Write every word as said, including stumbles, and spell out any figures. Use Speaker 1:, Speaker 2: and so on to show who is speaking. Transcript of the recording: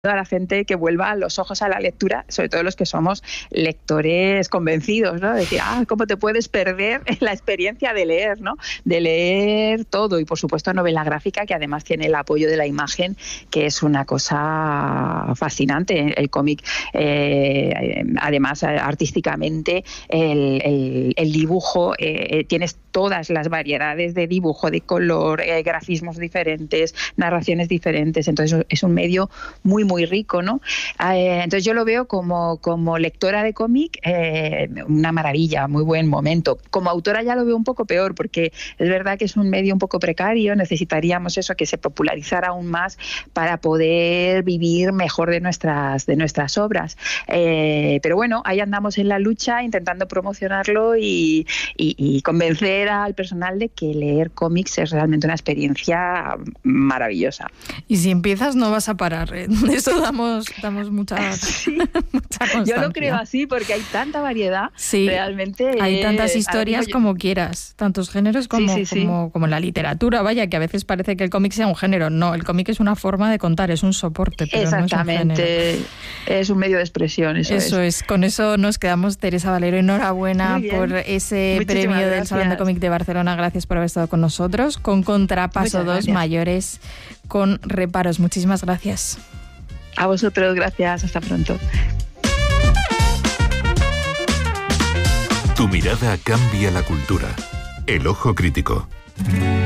Speaker 1: a la gente que vuelva los ojos a la lectura, sobre todo los que somos lectores convencidos, ¿no? Decir, ah, ¿cómo te puedes perder la experiencia de leer, ¿no? De leer todo, y por supuesto novela gráfica, que además tiene el apoyo de la imagen, que es una cosa fascinante. El cómic, eh, además artísticamente, el, el, el dibujo, eh, tienes todas las variedades de dibujo, de color, eh, grafismos diferentes, narraciones diferentes, entonces es un medio muy, muy rico, ¿no? Eh, entonces yo lo veo como, como lectora de cómic, eh, una maravilla, muy buen momento. Como autora ya lo veo un poco peor, porque es verdad que es un medio un poco precario, necesitaríamos eso, que se popularizara aún más para poder vivir mejor de nuestras, de nuestras obras. Eh, pero bueno, ahí andamos en la lucha intentando promocionarlo y, y, y convencer al personal de que leer cómics es realmente una experiencia maravillosa.
Speaker 2: Y si empiezas no vas a parar, ¿eh? Eso damos, damos mucha,
Speaker 1: sí.
Speaker 2: mucha constancia.
Speaker 1: Yo lo creo así porque hay tanta variedad.
Speaker 2: Sí,
Speaker 1: realmente
Speaker 2: hay
Speaker 1: eh,
Speaker 2: tantas historias
Speaker 1: yo...
Speaker 2: como quieras, tantos géneros como,
Speaker 1: sí, sí, sí.
Speaker 2: como, como la literatura, vaya, que a veces parece que el cómic sea un género. No, el cómic es una forma de contar, es un soporte, pero
Speaker 1: exactamente,
Speaker 2: no es un género.
Speaker 1: Es un medio de expresión, eso,
Speaker 2: eso es. es. Con eso nos quedamos. Teresa Valero, enhorabuena por ese
Speaker 1: Muchísimas
Speaker 2: premio
Speaker 1: gracias.
Speaker 2: del Salón de Cómic de Barcelona. Gracias por haber estado con nosotros. Con Contrapaso dos, mayores con reparos. Muchísimas gracias.
Speaker 1: A vosotros, gracias. Hasta pronto.
Speaker 3: Tu mirada cambia la cultura. El ojo crítico.